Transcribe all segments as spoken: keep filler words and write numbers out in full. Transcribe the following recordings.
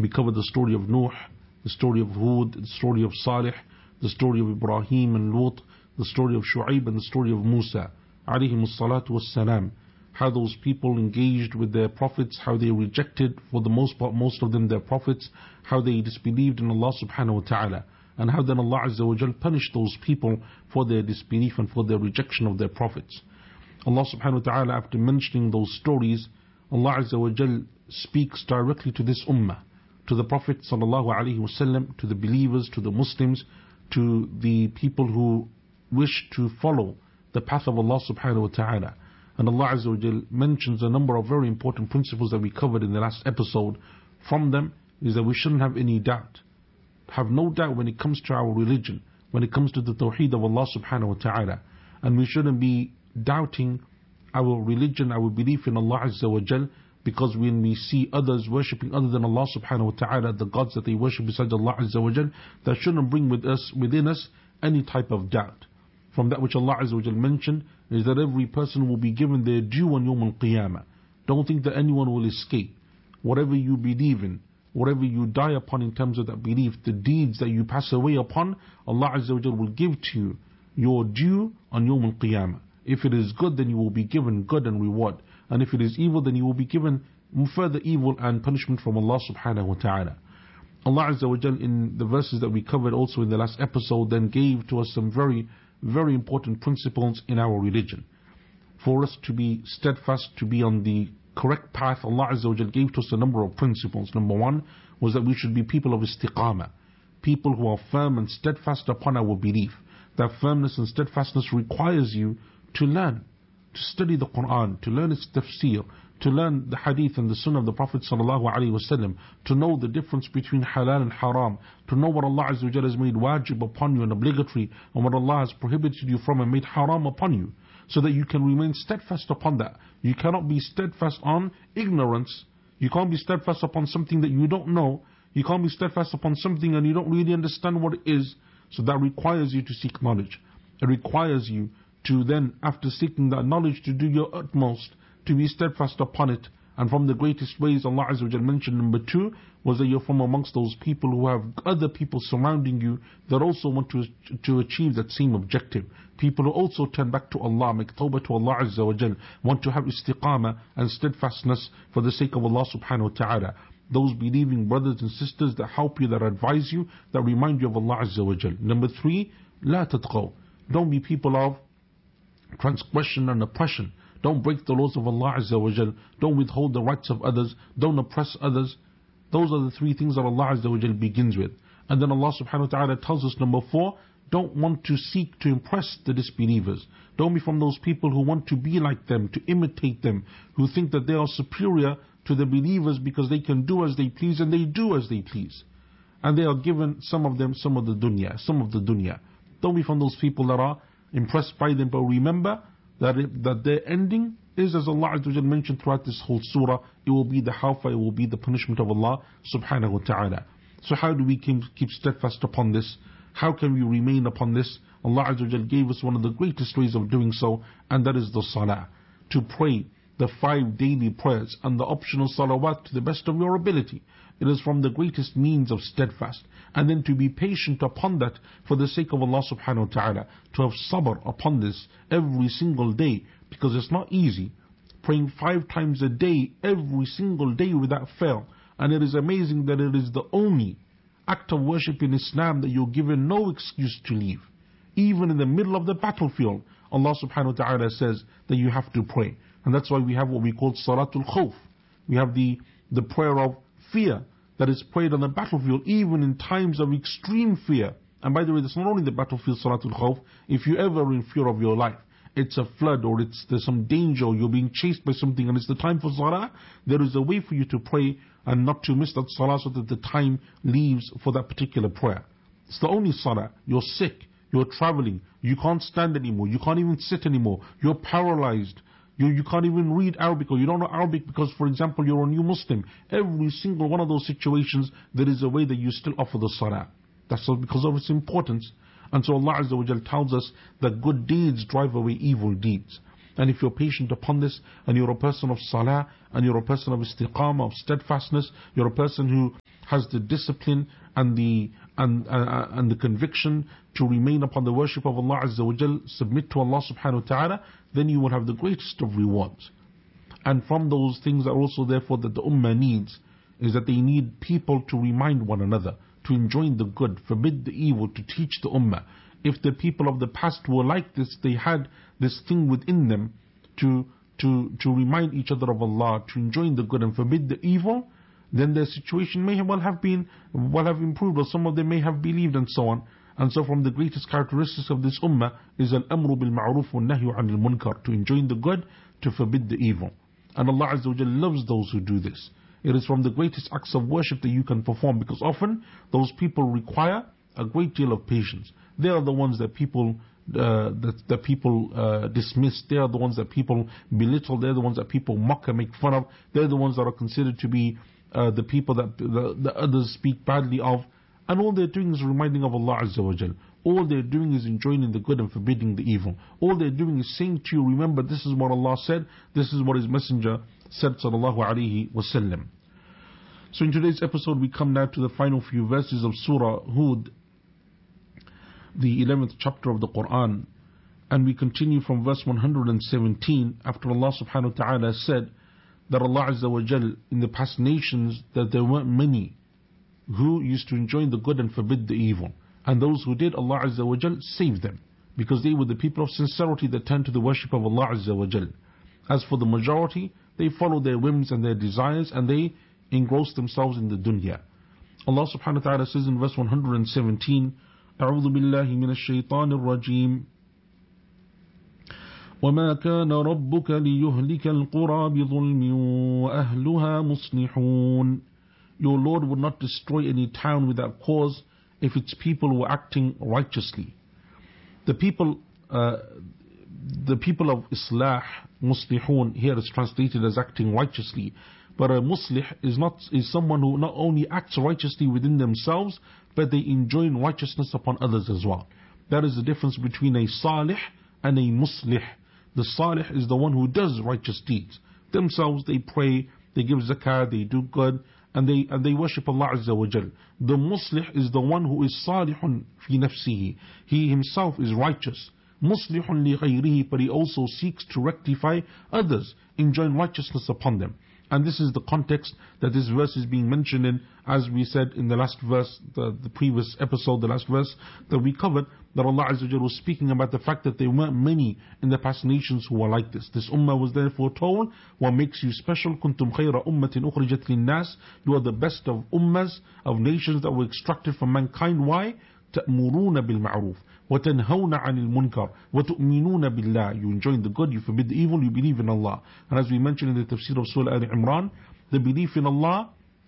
We covered the story of Nuh, the story of Hud, the story of Salih, the story of Ibrahim and Lut, the story of Shu'aib and the story of Musa, alayhimu salatu wassalam. How those people engaged with their prophets, how they rejected for the most part, most of them their prophets, how they disbelieved in Allah subhanahu wa ta'ala, and how then Allah Azza wa Jal punished those people for their disbelief and for their rejection of their prophets. Allah subhanahu wa ta'ala, after mentioning those stories, Allah Azza wa Jal speaks directly to this ummah, to the Prophet sallallahu alaihi wasallam, to the believers, to the Muslims, to the people who wish to follow the path of Allah subhanahu wa ta'ala. And Allah Azza wa Jal mentions a number of very important principles that we covered in the last episode. From them is that we shouldn't have any doubt. Have no doubt when it comes to our religion, when it comes to the tawheed of Allah subhanahu wa ta'ala. And we shouldn't be doubting our religion, our belief in Allah Azza wa Jal, because when we see others worshipping other than Allah subhanahu wa ta'ala, the gods that they worship besides Allah Azza wa Jal, that shouldn't bring with us, within us any type of doubt. From that which Allah Azza wa Jal mentioned is that every person will be given their due on Yawm al-Qiyamah. Don't think that anyone will escape. Whatever you believe in, whatever you die upon in terms of that belief, the deeds that you pass away upon, Allah Azza wa Jal will give to you your due on Yawm al-Qiyamah. If it is good, then you will be given good and reward. And if it is evil, then you will be given further evil and punishment from Allah subhanahu wa ta'ala. Allah Azza wa Jal, in the verses that we covered also in the last episode, then gave to us some very, very important principles in our religion. For us to be steadfast, to be on the correct path, Allah Azza wa Jal gave to us a number of principles. Number one was that we should be people of istiqamah, people who are firm and steadfast upon our belief. That firmness and steadfastness requires you to learn, to study the Quran, to learn its tafsir, to learn the hadith and the sunnah of the Prophet sallallahu alaihi wasallam, to know the difference between halal and haram, to know what Allah Azza wa Jalla has made wajib upon you and obligatory, and what Allah has prohibited you from and made haram upon you, so that you can remain steadfast upon that. You cannot be steadfast on ignorance. You can't be steadfast upon something that you don't know. You can't be steadfast upon something and you don't really understand what it is. So that requires you to seek knowledge. It requires you to then, after seeking that knowledge, to do your utmost to be steadfast upon it. And from the greatest ways Allah Azza wa Jal mentioned, number two, was that you're from amongst those people who have other people surrounding you that also want to, to achieve that same objective. People who also turn back to Allah, make tawbah to Allah Azza wa Jal, want to have istiqamah and steadfastness for the sake of Allah subhanahu wa ta'ala. Those believing brothers and sisters that help you, that advise you, that remind you of Allah Azza wa Jal. Number three, la tatqaw. Don't be people of transgression and oppression. Don't break the laws of Allah Azza wa Jal. Don't withhold the rights of others. Don't oppress others. Those are the three things that Allah Azza wa Jal begins with. And then Allah subhanahu wa ta'ala tells us, number four, don't want to seek to impress the disbelievers. Don't be from those people who want to be like them, to imitate them, who think that they are superior to the believers because they can do as they please, and they do as they please. And they are given, some of them, some of the dunya, some of the dunya. Don't be from those people that are impressed by them, but remember that it, that their ending is, as Allah Azza wa Jal mentioned throughout this whole surah, it will be the hellfire, it will be the punishment of Allah subhanahu wa ta'ala. So how do we keep, keep steadfast upon this? How can we remain upon this? Allah Azza wa Jal gave us one of the greatest ways of doing so, and that is the salah. To pray the five daily prayers and the optional salawat to the best of your ability. It is from the greatest means of steadfast. And then to be patient upon that for the sake of Allah subhanahu wa ta'ala. To have sabr upon this every single day, because it's not easy. Praying five times a day, every single day without fail. And it is amazing that it is the only act of worship in Islam that you're given no excuse to leave. Even in the middle of the battlefield, Allah subhanahu wa ta'ala says that you have to pray. And that's why we have what we call Salatul Khawf. We have the, the prayer of fear that is prayed on the battlefield, even in times of extreme fear. And by the way, that's not only the battlefield Salatul Khawf. If you ever are in fear of your life, it's a flood or it's there's some danger or you're being chased by something and it's the time for Salah, there is a way for you to pray and not to miss that Salah so that the time leaves for that particular prayer. It's the only Salah. You're sick, you're traveling, you can't stand anymore, you can't even sit anymore, you're paralyzed. You, you can't even read Arabic, or you don't know Arabic because, for example, you're a new Muslim. Every single one of those situations, there is a way that you still offer the salah. That's because of its importance. And so Allah Azza wa Jal tells us that good deeds drive away evil deeds. And if you're patient upon this, and you're a person of salah, and you're a person of istiqamah, of steadfastness, you're a person who has the discipline and the and, uh, and the conviction to remain upon the worship of Allah Azza wa Jal, submit to Allah subhanahu wa ta'ala, then you will have the greatest of rewards. And from those things are also therefore that the ummah needs, is that they need people to remind one another, to enjoin the good, forbid the evil, to teach the ummah. If the people of the past were like this, they had this thing within them to to to remind each other of Allah, to enjoin the good and forbid the evil, then their situation may well have been well have improved, or some of them may have believed, and so on. And so from the greatest characteristics of this ummah is al-amru bil-ma'ruf wa-nahyu 'anil munkar, to enjoin the good, to forbid the evil. And Allah Azza wa Jalla loves those who do this. It is from the greatest acts of worship that you can perform, because often those people require a great deal of patience. They are the ones that people uh, that, that people uh, dismiss. They are the ones that people belittle. They're the ones that people mock and make fun of. They're the ones that are considered to be uh, the people that the, the others speak badly of. And all they're doing is reminding of Allah Azza wa Jal. All they're doing is enjoining the good and forbidding the evil. All they're doing is saying to you, remember, this is what Allah said, this is what His Messenger said, sallallahu alayhi wa sallam. So in today's episode we come now to the final few verses of Surah Hud, the eleventh chapter of the Quran. And we continue from verse one hundred seventeen, after Allah subhanahu wa ta'ala said that Allah Azza wa Jal, in the past nations, that there weren't many who used to enjoin the good and forbid the evil. And those who did, Allah Azza wa Jal saved them, because they were the people of sincerity that turned to the worship of Allah Azza wa Jal. As for the majority, they follow their whims and their desires, and they engross themselves in the dunya. Allah subhanahu wa ta'ala says in verse one hundred seventeen, أعوذ بالله من الشيطان الرجيم وما كان ربك ليهلك القرى بظلم وأهلها مصلحون. Your Lord would not destroy any town without cause if its people were acting righteously. The people, uh, the people of Islah, muslihun, here is translated as acting righteously. But a muslih is not is someone who not only acts righteously within themselves, but they enjoin righteousness upon others as well. That is the difference between a salih and a muslih. The salih is the one who does righteous deeds. Themselves they pray, they give zakah, they do good, and they and they worship Allah Azza wa Jal. The muslih is the one who is salihun fi nafsihi. He himself is righteous. Muslihun li ghayrihi, but he also seeks to rectify others, enjoin righteousness upon them. And this is the context that this verse is being mentioned in, as we said in the last verse, the, the previous episode, the last verse that we covered, that Allah Azza wa Jal was speaking about the fact that there weren't many in the past nations who were like this. This ummah was therefore told, what makes you special? Kuntum khayra ummatin ukhrijat linnas. You are the best of ummahs, of nations that were extracted from mankind. Why? تأمرون بالمعروف وتنهون عن المنكر وتؤمنون بالله. You enjoin the good, you forbid the evil, you believe in Allah. And as we mentioned in the tafsir of Surah Al-Imran, the belief in Allah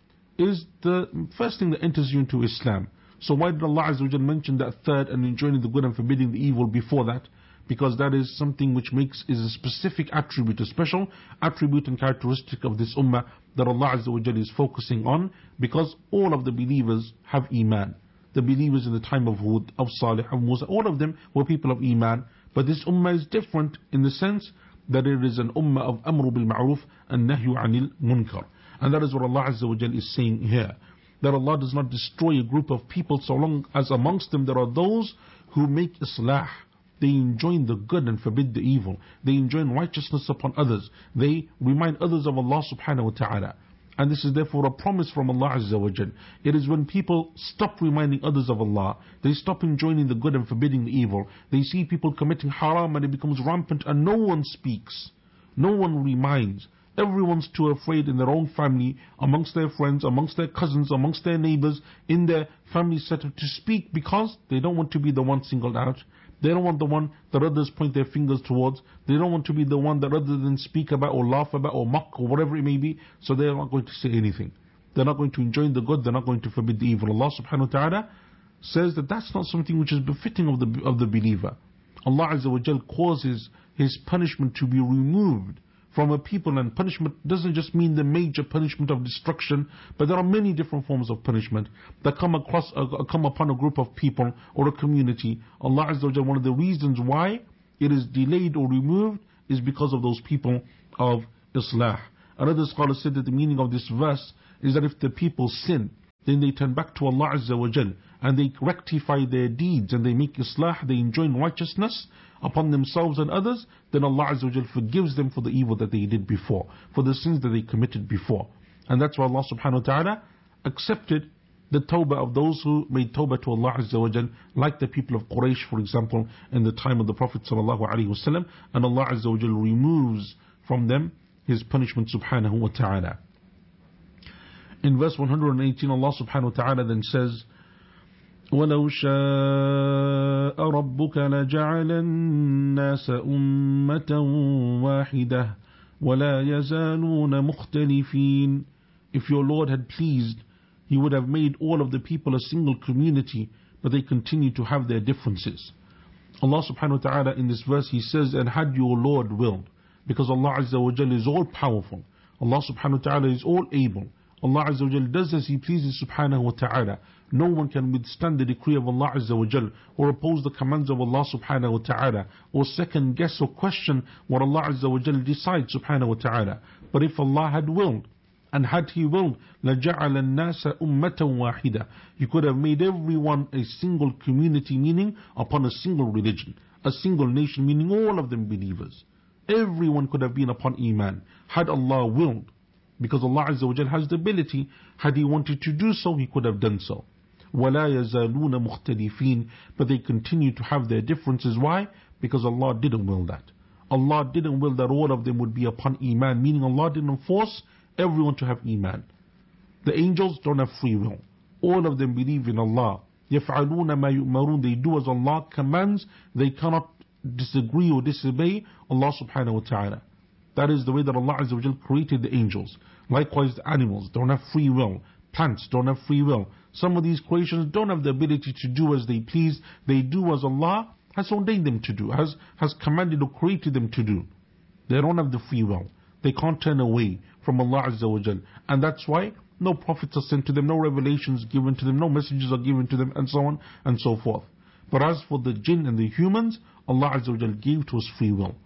is the first thing that enters you into Islam. So why did Allah Azza wa Jal mention that third, and enjoining the good and forbidding the evil, before that? Because that is something which makes is a specific attribute, a special attribute and characteristic of this ummah that Allah Azza wa Jal is focusing on, because all of the believers have Iman. The believers in the time of Hud, of Salih, of Musa, all of them were people of Iman. But this ummah is different in the sense that it is an ummah of Amru bil Ma'ruf and Nahyu anil Munkar. And that is what Allah Azza wa Jal is saying here. That Allah does not destroy a group of people so long as amongst them there are those who make Islah. They enjoin the good and forbid the evil. They enjoin righteousness upon others. They remind others of Allah subhanahu wa ta'ala. And this is therefore a promise from Allah Azza wa Jal. It is when people stop reminding others of Allah, they stop enjoining the good and forbidding the evil, they see people committing haram and it becomes rampant and no one speaks. No one reminds. Everyone's too afraid in their own family, amongst their friends, amongst their cousins, amongst their neighbors, in their family setup to speak, because they don't want to be the one singled out. They don't want the one that others point their fingers towards. They don't want to be the one that others then speak about or laugh about or mock or whatever it may be. So they're not going to say anything. They're not going to enjoin the good. They're not going to forbid the evil. Allah subhanahu wa ta'ala says that that's not something which is befitting of the of the believer. Allah Azza wa Jal causes His punishment to be removed from a people, and punishment doesn't just mean the major punishment of destruction, but there are many different forms of punishment that come across, uh, come upon a group of people or a community. Allah Azza wa Jal, one of the reasons why it is delayed or removed is because of those people of Islah. Another scholar said that the meaning of this verse is that if the people sin, then they turn back to Allah Azza wa Jal, and they rectify their deeds, and they make islah, they enjoin righteousness upon themselves and others, then Allah Azza wa Jal forgives them for the evil that they did before, for the sins that they committed before. And that's why Allah subhanahu wa ta'ala accepted the tawbah of those who made tawbah to Allah Azza wa Jal, like the people of Quraysh, for example, in the time of the Prophet sallallahu alaihi wasallam, and Allah Azza wa Jal removes from them His punishment subhanahu wa ta'ala. In verse one hundred eighteen, Allah subhanahu wa ta'ala then says, وَلَوْ شَاءَ رَبُّكَ لَجَعَلَ النَّاسَ أُمَّةً وَاحِدَةً وَلَا يَزَالُونَ مُخْتَلِفِينَ. If your Lord had pleased, He would have made all of the people a single community, but they continue to have their differences. Allah subhanahu wa ta'ala in this verse, He says, and had your Lord willed, because Allah Azza wa Jal is all powerful, Allah subhanahu wa ta'ala is all able, Allah Azza wa Jal does as He pleases subhanahu wa ta'ala. No one can withstand the decree of Allah Azza wa Jal, or oppose the commands of Allah subhanahu wa ta'ala, or second guess or question what Allah Azza wa Jal decides subhanahu wa ta'ala. But if Allah had willed, and had He willed, لَجَعَلَ النَّاسَ أُمَّةً وَاحِدًا, He could have made everyone a single community, meaning upon a single religion, a single nation, meaning all of them believers. Everyone could have been upon Iman, had Allah willed. Because Allah Azza wa Jal has the ability, had He wanted to do so, He could have done so. وَلَا يَزَالُونَ مُخْتَلِفِينَ, but they continue to have their differences. Why? Because Allah didn't will that. Allah didn't will that all of them would be upon Iman, meaning Allah didn't force everyone to have Iman. The angels don't have free will. All of them believe in Allah. يَفْعَلُونَ مَا يُؤْمَرُونَ, they do as Allah commands. They cannot disagree or disobey Allah subhanahu wa ta'ala. That is the way that Allah Azza wa Jal created the angels. Likewise, the animals don't have free will. Plants don't have free will. Some of these creations don't have the ability to do as they please. They do as Allah has ordained them to do, has, has commanded or created them to do. They don't have the free will. They can't turn away from Allah Azza wa Jal. And that's why no prophets are sent to them, no revelations given to them, no messages are given to them, and so on and so forth. But as for the jinn and the humans, Allah Azza wa Jal gave to us free will,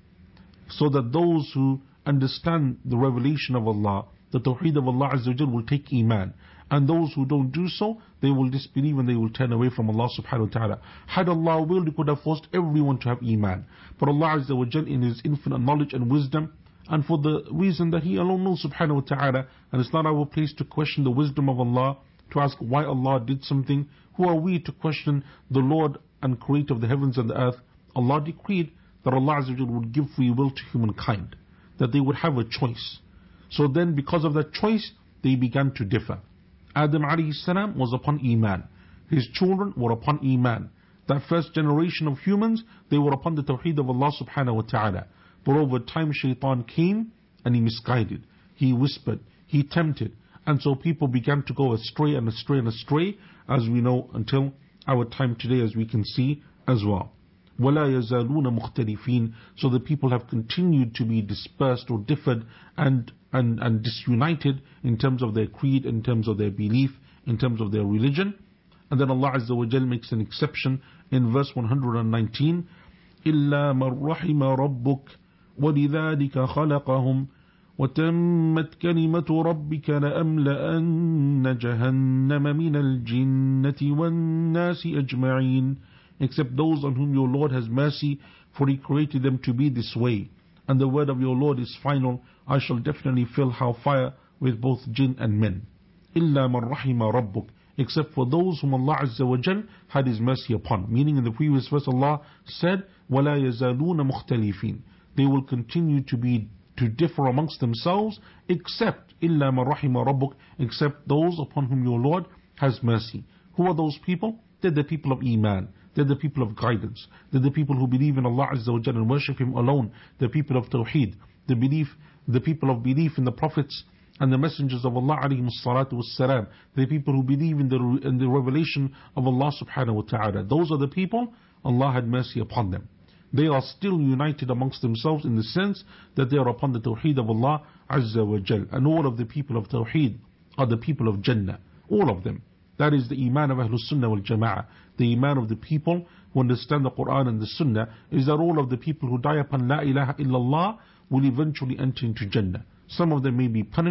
so that those who understand the revelation of Allah, the tawheed of Allah Azza wa Jal, will take Iman. And those who don't do so, they will disbelieve and they will turn away from Allah subhanahu wa ta'ala. Had Allah willed, He could have forced everyone to have Iman. But Allah Azza wa Jal, in His infinite knowledge and wisdom, and for the reason that He alone knows subhanahu wa ta'ala, and it's not our place to question the wisdom of Allah, to ask why Allah did something. Who are we to question the Lord and Creator of the heavens and the earth? Allah decreed that Allah Azza wa Jal would give free will to humankind, that they would have a choice. So then, because of that choice, they began to differ. Adam alayhi salam was upon Iman. His children were upon Iman. That first generation of humans, they were upon the tawheed of Allah subhanahu wa ta'ala. But over time, shaitan came and he misguided. He whispered, he tempted. And so people began to go astray and astray and astray, as we know, until our time today, as we can see as well. وَلَا يَزَالُونَ مُخْتَلِفِينَ, so the people have continued to be dispersed or differed and, and, and disunited in terms of their creed, in terms of their belief, in terms of their religion. And then Allah Azza wa Jal makes an exception in verse one hundred nineteen, إِلَّا مَنْ رَحِمَ رَبُّكَ وَلِذَلِكَ خَلَقَهُمْ وَتَمَّتْ كَلِمَةُ رَبِّكَ لَأَمْلَأَنَّ جَهَنَّمَ مِنَ الْجِنَّةِ وَالنَّاسِ أَجْمَعِينَ, except those on whom your Lord has mercy, for He created them to be this way. And the word of your Lord is final, I shall definitely fill hellfire with both jinn and men. إِلَّا مَنْ رَحِمَ رَبُّكَ, except for those whom Allah Azza wa Jal had His mercy upon. Meaning in the previous verse Allah said, وَلَا يَزَالُونَ مُخْتَلِفِينَ, they will continue to be to differ amongst themselves, except إِلَّا مَنْ رَحِمَ رَبُّكَ, except those upon whom your Lord has mercy. Who are those people? They're the people of Iman. They're the people of guidance. They're the people who believe in Allah Azza wa Jalla and worship Him alone. The people of Tawheed. The belief, the people of belief in the prophets and the messengers of Allah alayhi salatu wassalam. The people who believe in the, in the revelation of Allah subhanahu wa ta'ala. Those are the people Allah had mercy upon them. They are still united amongst themselves in the sense that they are upon the Tawheed of Allah Azza wa Jal. And all of the people of Tawheed are the people of Jannah. All of them. That is the Iman of Ahlul Sunnah wal Jama'ah. The Iman of the people who understand the Quran and the Sunnah is that all of the people who die upon La ilaha illallah will eventually enter into Jannah. Some of them may be punished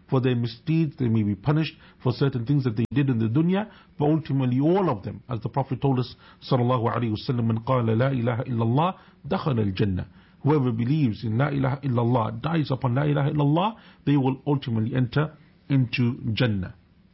For their misdeeds, they may be punished for certain things that they did in the dunya, but ultimately all of them, as the Prophet told us, sallallahu alayhi wa sallam, man qala la ilaha illallah, dakhala al-jannah. Whoever believes in la ilaha illallah, dies upon la ilaha illallah, they will ultimately enter into Jannah.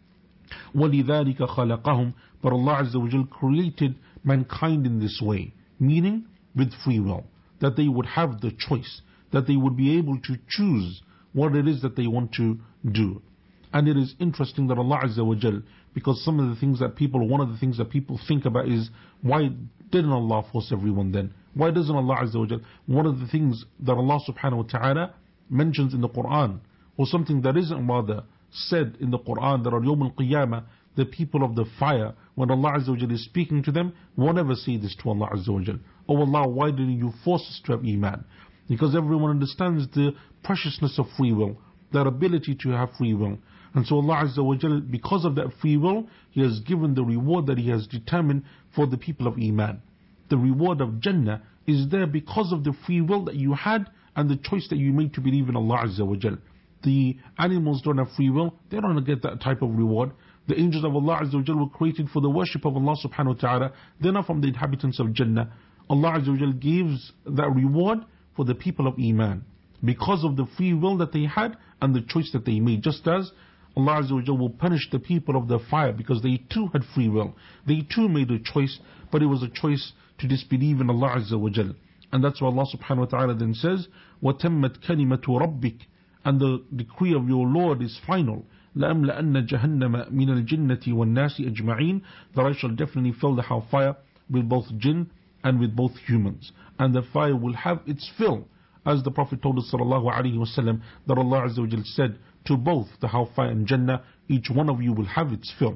وَلِذَلِكَ خَلَقَهُمْ. But Allah Azza wa Jal created mankind in this way, meaning with free will, that they would have the choice, that they would be able to choose what it is that they want to do. And it is interesting that Allah Azza wa Jal, because some of the things that people, one of the things that people think about is, why didn't Allah force everyone then? Why doesn't Allah Azza wa Jal? One of the things that Allah subhanahu wa ta'ala mentions in the Quran, or something that isn't rather said in the Quran, that on Yawm al-Qiyamah, the people of the fire, when Allah Azza wa Jal is speaking to them, won't ever say this to Allah Azza wa Jal. Oh Allah, why didn't you force us to have Iman? Because everyone understands the preciousness of free will, their ability to have free will. And so Allah Azza wa Jal, because of that free will, He has given the reward that He has determined for the people of Iman. The reward of Jannah is there because of the free will that you had and the choice that you made to believe in Allah Azza wa Jal. The animals don't have free will, they don't get that type of reward. The angels of Allah Azza wa Jal were created for the worship of Allah subhanahu wa ta'ala. They're not from the inhabitants of Jannah. Allah Azza wa Jal gives that reward for the people of Iman because of the free will that they had and the choice that they made. Just as Allah Azza wa Jal will punish the people of the fire because they too had free will. They too made a choice, but it was a choice to disbelieve in Allah Azza wa Jal. And that's why Allah subhanahu wa ta'ala then says, وَتَمَّتْ كَلِمَةُ رَبِّكَ. And the decree of your Lord is final. لَأَمْلَأَنَّ جَهَنَّمَ مِنَ الْجِنَّةِ وَالنَّاسِ أَجْمَعِينَ. That I shall definitely fill the hellfire with both jinn and with both humans. And the fire will have its fill. As the Prophet told us sallallahu alayhi wa sallam, that Allah Azza wa Jal said to both the hellfire and Jannah, each one of you will have its fill.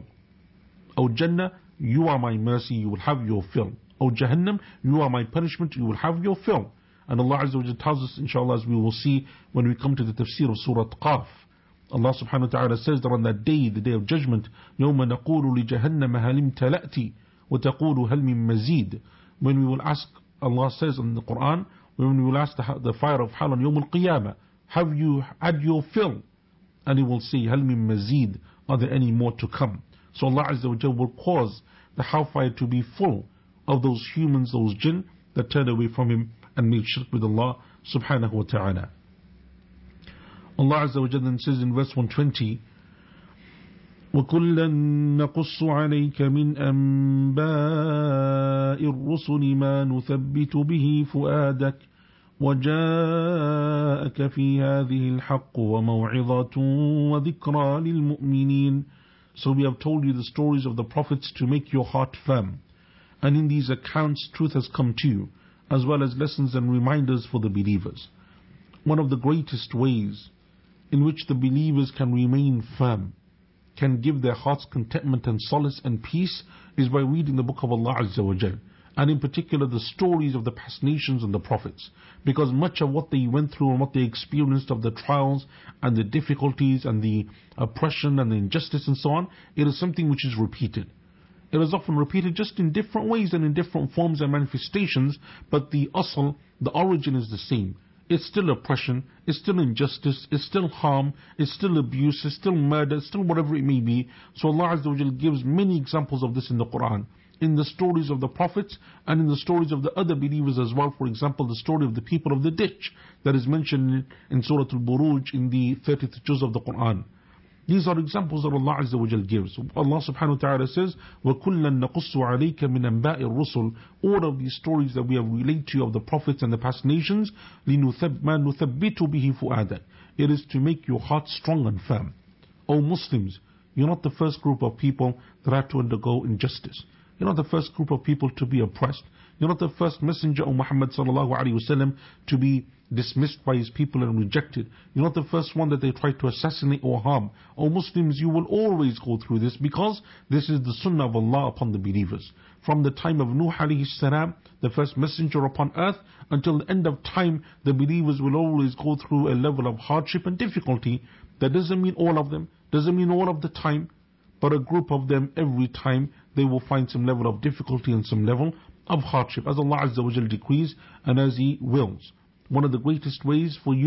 O Jannah, you are my mercy, you will have your fill. O Jahannam, you are my punishment, you will have your fill. And Allah Azza wa Jal tells us, inshallah, as we will see when we come to the tafsir of Surah Qaf, Allah subhanahu wa ta'ala says that on that day, the day of judgment, يَوْمَ نَقُولُ لِجَهَنَّمَ هَلِ امْتَلَأْتِ وَتَقُولُ هَلْ مِن مَزِيدٍ. When we will ask, Allah says in the Quran, when we will ask the, the fire of hell on Yawm al-Qiyamah, have you had your fill? And it will say, هَلْ مِن مَزِيدٍ. Are there any more to come? So Allah Azza wa Jal will cause the hellfire to be full of those humans, those jinn that turned away from Him and made shirk with Allah subhanahu wa ta'ala. Allah Azza wa Jalla then says in verse one twenty, وَكُلًّا نَقُصُّ عَلَيْكَ مِنْ أَنْبَاءِ الرُّسُلِ مَا نُثَبِّتُ بِهِ فُؤَادَكَ وَجَاءَكَ فِي هَذِهِ الْحَقُّ وَمَوْعِظَةٌ وَذِكْرَى لِلْمُؤْمِنِينَ. So we have told you the stories of the prophets to make your heart firm. And in these accounts truth has come to you, as well as lessons and reminders for the believers. One of the greatest ways in which the believers can remain firm, can give their hearts contentment and solace and peace, is by reading the book of Allah Azza wa Jal, and in particular the stories of the past nations and the prophets, because much of what they went through and what they experienced of the trials and the difficulties and the oppression and the injustice and so on, it is something which is repeated. It is often repeated just in different ways and in different forms and manifestations, but the asl, the origin is the same. It's still oppression, it's still injustice, it's still harm, it's still abuse, it's still murder, it's still whatever it may be. So Allah Azza wa Jal gives many examples of this in the Quran, in the stories of the prophets and in the stories of the other believers as well. For example, the story of the people of the ditch that is mentioned in Surah Al-Buruj in the thirtieth juz of the Quran. These are examples that Allah Azza wa Jal gives. Allah subhanahu wa ta'ala says, وَكُلًّا نَقُصُّ عَلَيْكَ مِنْ أَنْبَاءِ الرُّسُلِ. All of these stories that we have relayed to you of the prophets and the past nations, لِنُثَبِّتُ بِهِ فُؤَادَكَ. It is to make your heart strong and firm. O Muslims, you're not the first group of people that have to undergo injustice. You're not the first group of people to be oppressed. You're not the first messenger of Muhammad sallallahu alaihi wasallam to be dismissed by his people and rejected. You're not the first one that they try to assassinate or harm. O Muslims, you will always go through this, because this is the sunnah of Allah upon the believers. From the time of Nuh alayhi salam, the first messenger upon earth, until the end of time, the believers will always go through a level of hardship and difficulty. That doesn't mean all of them, doesn't mean all of the time, but a group of them every time they will find some level of difficulty and some level of hardship, as Allah Azza wa Jal decrees and as He wills. One of the greatest ways for you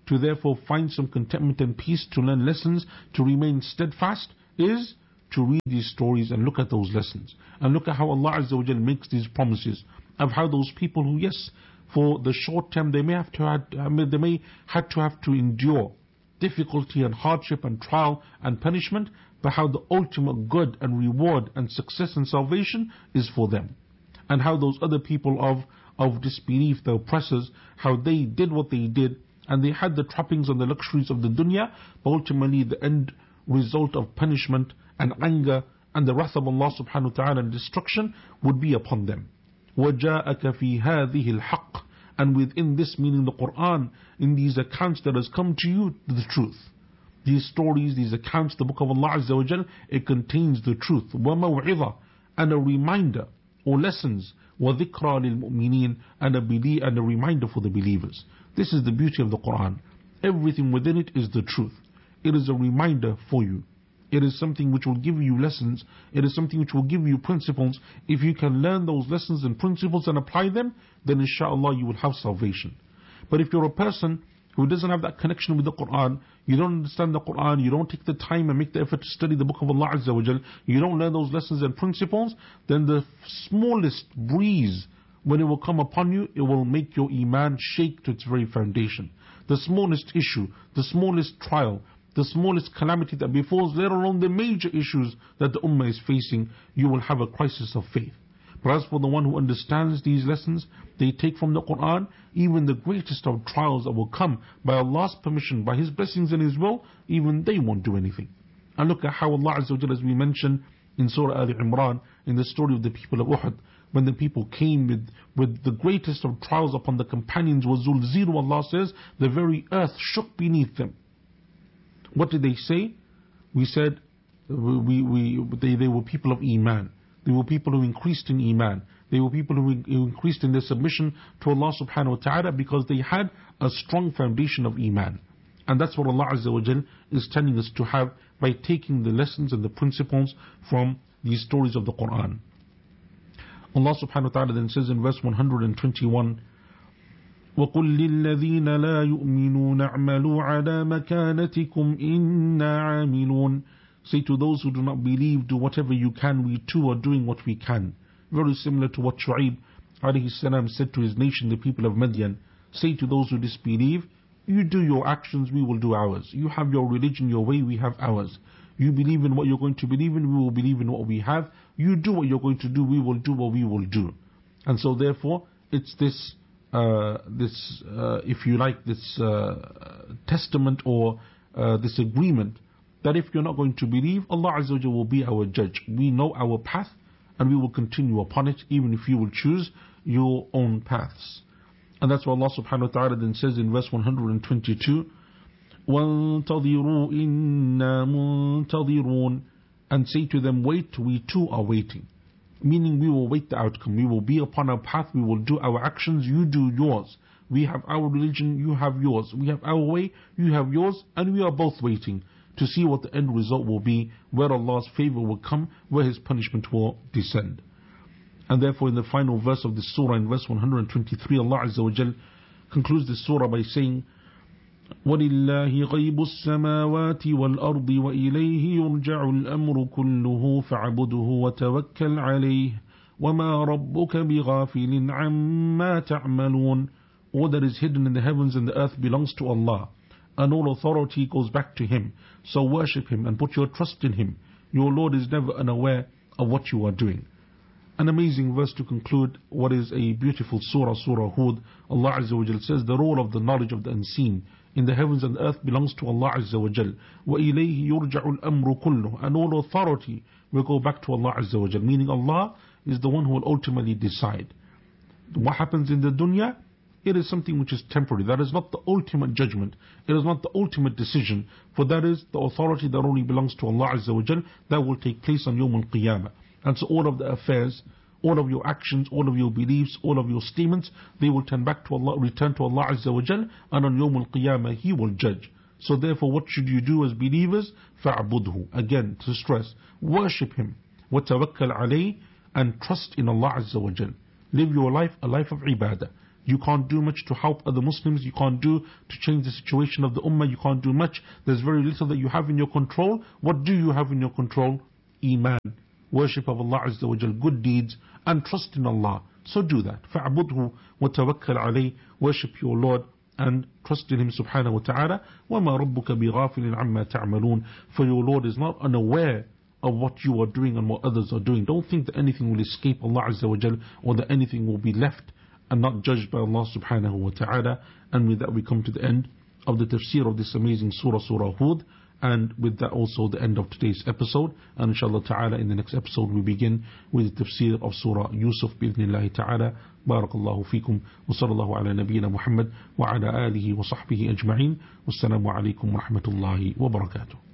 to therefore find some contentment and peace, to learn lessons, to remain steadfast, is to read these stories and look at those lessons. And look at how Allah Azza wa Jal makes these promises of how those people who, yes, for the short term they may have to have, I mean, they may had to have to endure difficulty and hardship and trial and punishment, but how the ultimate good and reward and success and salvation is for them. And how those other people of, of disbelief, the oppressors, how they did what they did, and they had the trappings and the luxuries of the dunya, but ultimately the end result of punishment and anger and the wrath of Allah subhanahu wa ta'ala and destruction would be upon them. وَجَاءَكَ فِي هَذِهِ الْحَقِّ. And within this, meaning the Quran, in these accounts that has come to you, the truth. These stories, these accounts, the book of Allah Azza wa Jal, it contains the truth. وَمَوْعِظَةً. And a reminder or lessons. وَذِكْرَى لِلْمُؤْمِنِينَ. And a, belie- and a reminder for the believers. This is the beauty of the Quran. Everything within it is the truth. It is a reminder for you. It is something which will give you lessons. It is something which will give you principles. If you can learn those lessons and principles and apply them, then inshallah you will have salvation. But if you're a person who doesn't have that connection with the Quran, you don't understand the Quran, you don't take the time and make the effort to study the book of Allah Azza wa Jal, you don't learn those lessons and principles, then the smallest breeze, when it will come upon you, it will make your iman shake to its very foundation. The smallest issue, the smallest trial, the smallest calamity that befalls, let alone the major issues that the ummah is facing, you will have a crisis of faith. But as for the one who understands these lessons, they take from the Quran, even the greatest of trials that will come by Allah's permission, by His blessings and His will, even they won't do anything. And look at how Allah Azza wa Jalla, as we mentioned in Surah Al Imran, in the story of the people of Uhud, when the people came with, with the greatest of trials upon the companions, was Zulzilu, Allah says, the very earth shook beneath them. What did they say? We said we, we, they, they were people of Iman. They were people who increased in Iman. They were people who, who increased in their submission to Allah subhanahu wa ta'ala because they had a strong foundation of Iman. And that's what Allah Azza wa Jal is telling us to have by taking the lessons and the principles from these stories of the Quran. Allah subhanahu wa ta'ala then says in verse one hundred twenty-one, وَقُلْ لِلَّذِينَ لَا يُؤْمِنُونَ اعْمَلُوا عَلَى مَكَانَتِكُمْ إِنَّا عَامِلُونَ. Say to those who do not believe, do whatever you can, we too are doing what we can. Very similar to what Shu'aib alayhi salam said to his nation, the people of Madian. Say to those who disbelieve, you do your actions, we will do ours. You have your religion, your way, we have ours. You believe in what you're going to believe in, we will believe in what we have. You do what you're going to do, we will do what we will do. And so therefore, it's this Uh, this, uh, if you like, this uh, testament or uh, this agreement that if you're not going to believe, Allah Azza wa Jalla will be our judge. We know our path and we will continue upon it, even if you will choose your own paths. And that's what Allah subhanahu wa ta'ala then says in verse one hundred twenty-two, وَانْتَظِرُوا إِنَّا مُنْتَظِرُونَ. And say to them, wait, we too are waiting. Meaning we will wait the outcome. We will be upon our path. We will do our actions. You do yours. We have our religion. You have yours. We have our way. You have yours. And we are both waiting to see what the end result will be, where Allah's favor will come, where His punishment will descend. And therefore in the final verse of this surah, in verse one hundred twenty-three, Allah Azza wa Jal concludes this surah by saying, وَلِلَّهِ غَيْبُ السَّمَاوَاتِ وَالْأَرْضِ وَإِلَيْهِ يُرْجَعُ الْأَمْرُ كُلُّهُ فَاعْبُدْهُ وَتَوَكَّلْ عَلَيْهِ وَمَا رَبُّكَ بِغَافِلٍ عَمَّا تَعْمَلُونَ. All that is hidden in the heavens and the earth belongs to Allah, and all authority goes back to Him. So worship Him and put your trust in Him. Your Lord is never unaware of what you are doing. An amazing verse to conclude what is a beautiful surah, Surah Hud. Allah Azza wa Jal says the role of the knowledge of the unseen in the heavens and the earth belongs to Allah Azza wa Jal. وَإِلَيْهِ يُرْجَعُ الْأَمْرُ كُلُّهُ. And all authority will go back to Allah Azza wa Jal, meaning Allah is the one who will ultimately decide. What happens in the dunya, it is something which is temporary. That is not the ultimate judgment. It is not the ultimate decision. For that is the authority that only belongs to Allah Azza wa Jal, that will take place on Yawm al-Qiyamah. And so all of the affairs, all of your actions, all of your beliefs, all of your statements, they will turn back to Allah, return to Allah Azza wa Jal, and on Yawm al-Qiyamah He will judge. So therefore what should you do as believers? فَاعْبُدْهُ. Again, to stress, worship Him. وَتَوَكَّلْ عَلَيْهِ. And trust in Allah Azza wa Jal. Live your life a life of ibadah. You can't do much to help other Muslims. You can't do to change the situation of the Ummah. You can't do much. There's very little that you have in your control. What do you have in your control? Iman, worship of Allah Azza wa Jal, good deeds, and trust in Allah. So do that. فَاعْبُدْهُ وَتَوَكَّلْ عَلَيْهِ. Worship your Lord and trust in Him subhanahu wa ta'ala. وَمَا رَبُّكَ بِغَافِلٍ عَمَّا تَعْمَلُونَ. For your Lord is not unaware of what you are doing and what others are doing. Don't think that anything will escape Allah Azza wa Jal, or that anything will be left and not judged by Allah subhanahu wa ta'ala. And with that we come to the end of the tafsir of this amazing surah, Surah Hud. And with that also the end of today's episode. And inshallah ta'ala in the next episode we begin with the tafsir of Surah Yusuf bi'idhnillahi ta'ala. Barakallahu feekum. Wa sallallahu ala nabiyyina Muhammad wa ala alihi wa sahbihi ajma'in. Wassalamu alaikum wa rahmatullahi wa barakatuh.